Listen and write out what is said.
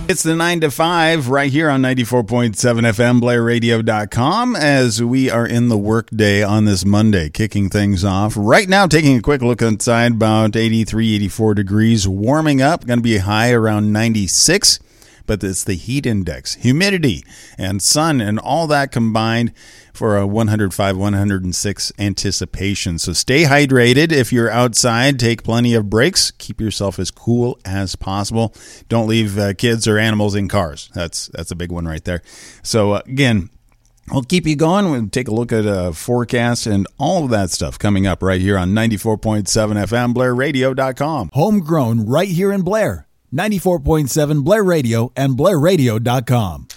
It's the 9 to 5 right here on 94.7 FM, BlairRadio.com, as we are in the work day on this Monday, kicking things off. Right now, taking a quick look inside, about 83, 84 degrees, warming up, going to be a high around 96. But it's the heat index, humidity, and sun, and all that combined for a 105, 106 anticipation. So stay hydrated. If you're outside, take plenty of breaks. Keep yourself as cool as possible. Don't leave kids or animals in cars. That's a big one right there. So again, we'll keep you going. We'll take a look at a forecast and all of that stuff coming up right here on 94.7 FM, BlairRadio.com. Homegrown right here in Blair. 94.7 Blair Radio and BlairRadio.com.